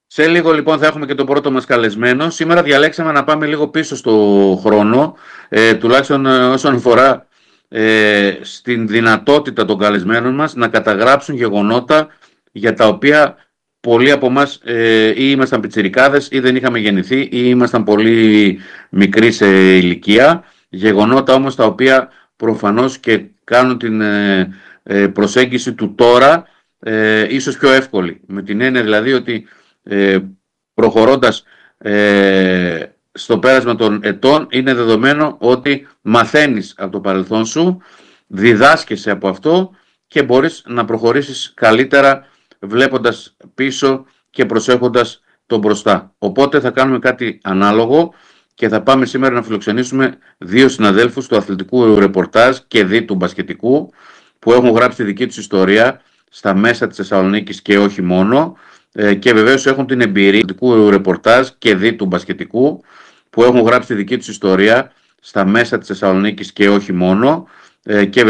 Σε λίγο λοιπόν θα έχουμε και τον πρώτο μας καλεσμένο. Σήμερα διαλέξαμε να πάμε λίγο πίσω στο χρόνο, τουλάχιστον όσον αφορά στην δυνατότητα των καλεσμένων μας να καταγράψουν γεγονότα για τα οποία πολλοί από εμάς ή ήμασταν πιτσιρικάδες ή δεν είχαμε γεννηθεί ή ήμασταν πολύ μικροί σε ηλικία. Γεγονότα όμως τα οποία προφανώς και κάνουν την προσέγγιση του τώρα ίσως πιο εύκολη. Με την έννοια δηλαδή ότι προχωρώντας στο πέρασμα των ετών είναι δεδομένο ότι μαθαίνεις από το παρελθόν σου, διδάσκεσαι από αυτό και μπορείς να προχωρήσεις καλύτερα βλέποντας πίσω και προσέχοντας το μπροστά. Οπότε θα κάνουμε κάτι ανάλογο και θα πάμε σήμερα να φιλοξενήσουμε δύο συναδέλφους του αθλητικού ρεπορτάζ και δι του μπασκετικού που έχουν γράψει τη δική τους ιστορία στα μέσα της Θεσσαλονίκης και όχι μόνο, και βεβαίως έχουν την εμπειρία του ρεπορτάζ και δι του μπασκετικού που έχουν γράψει τη δική τους ιστορία στα μέσα της Θεσσαλονίκης και όχι μόνο, και